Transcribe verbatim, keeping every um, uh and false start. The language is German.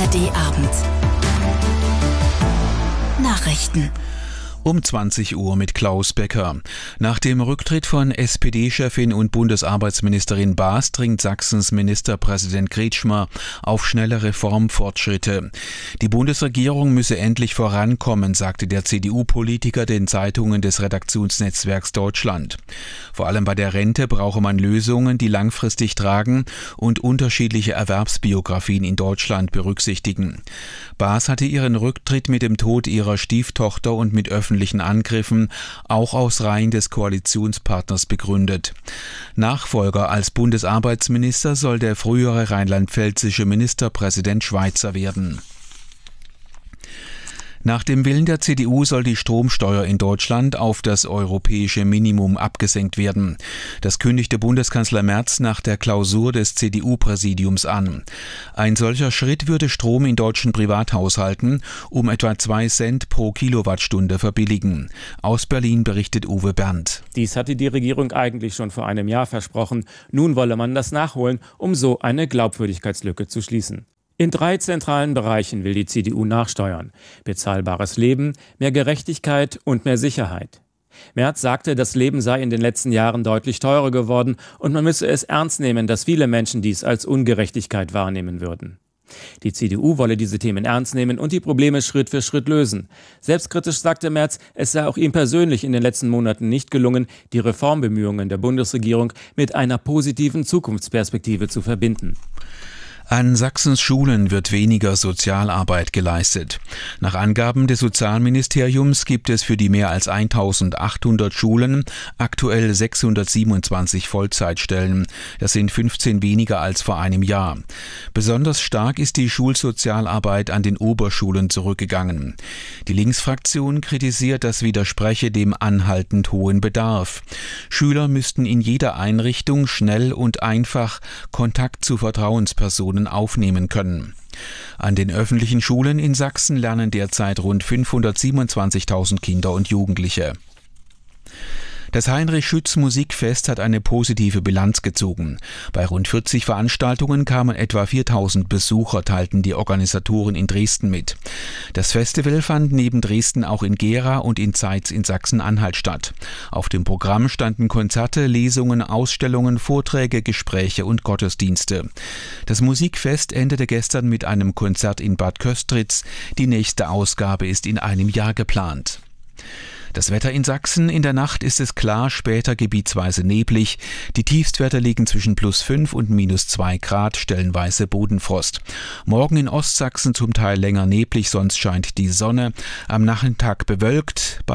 A R D Abend. Nachrichten. Um zwanzig Uhr mit Klaus Becker. Nach dem Rücktritt von S P D-Chefin und Bundesarbeitsministerin Baas dringt Sachsens Ministerpräsident Kretschmer auf schnelle Reformfortschritte. Die Bundesregierung müsse endlich vorankommen, sagte der C D U-Politiker den Zeitungen des Redaktionsnetzwerks Deutschland. Vor allem bei der Rente brauche man Lösungen, die langfristig tragen und unterschiedliche Erwerbsbiografien in Deutschland berücksichtigen. Baas hatte ihren Rücktritt mit dem Tod ihrer Stieftochter und mit öffentlichen Angriffen auch aus Reihen des Koalitionspartners begründet. Nachfolger als Bundesarbeitsminister soll der frühere rheinland-pfälzische Ministerpräsident Schweizer werden. Nach dem Willen der C D U soll die Stromsteuer in Deutschland auf das europäische Minimum abgesenkt werden. Das kündigte Bundeskanzler Merz nach der Klausur des C D U-Präsidiums an. Ein solcher Schritt würde Strom in deutschen Privathaushalten um etwa zwei Cent pro Kilowattstunde verbilligen. Aus Berlin berichtet Uwe Berndt. Dies hatte die Regierung eigentlich schon vor einem Jahr versprochen. Nun wolle man das nachholen, um so eine Glaubwürdigkeitslücke zu schließen. In drei zentralen Bereichen will die C D U nachsteuern: bezahlbares Leben, mehr Gerechtigkeit und mehr Sicherheit. Merz sagte, das Leben sei in den letzten Jahren deutlich teurer geworden und man müsse es ernst nehmen, dass viele Menschen dies als Ungerechtigkeit wahrnehmen würden. Die C D U wolle diese Themen ernst nehmen und die Probleme Schritt für Schritt lösen. Selbstkritisch sagte Merz, es sei auch ihm persönlich in den letzten Monaten nicht gelungen, die Reformbemühungen der Bundesregierung mit einer positiven Zukunftsperspektive zu verbinden. An Sachsens Schulen wird weniger Sozialarbeit geleistet. Nach Angaben des Sozialministeriums gibt es für die mehr als eintausendachthundert Schulen aktuell sechshundertsiebenundzwanzig Vollzeitstellen. Das sind fünfzehn weniger als vor einem Jahr. Besonders stark ist die Schulsozialarbeit an den Oberschulen zurückgegangen. Die Linksfraktion kritisiert, das widerspreche dem anhaltend hohen Bedarf. Schüler müssten in jeder Einrichtung schnell und einfach Kontakt zu Vertrauenspersonen aufnehmen können. An den öffentlichen Schulen in Sachsen lernen derzeit rund fünfhundertsiebenundzwanzigtausend Kinder und Jugendliche. Das Heinrich-Schütz-Musikfest hat eine positive Bilanz gezogen. Bei rund vierzig Veranstaltungen kamen etwa viertausend Besucher, teilten die Organisatoren in Dresden mit. Das Festival fand neben Dresden auch in Gera und in Zeitz in Sachsen-Anhalt statt. Auf dem Programm standen Konzerte, Lesungen, Ausstellungen, Vorträge, Gespräche und Gottesdienste. Das Musikfest endete gestern mit einem Konzert in Bad Köstritz. Die nächste Ausgabe ist in einem Jahr geplant. Das Wetter in Sachsen: In der Nacht ist es klar, später gebietsweise neblig. Die Tiefstwerte liegen zwischen plus fünf und minus zwei Grad, stellenweise Bodenfrost. Morgen in Ostsachsen zum Teil länger neblig, sonst scheint die Sonne. Am Nachmittag bewölkt.